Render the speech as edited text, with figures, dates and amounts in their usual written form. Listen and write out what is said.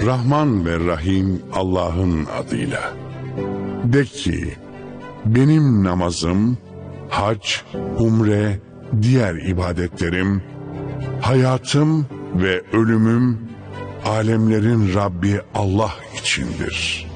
Rahman ve Rahim Allah'ın adıyla. De ki, benim namazım, hac, umre, diğer ibadetlerim, hayatım ve ölümüm, alemlerin Rabbi Allah içindir.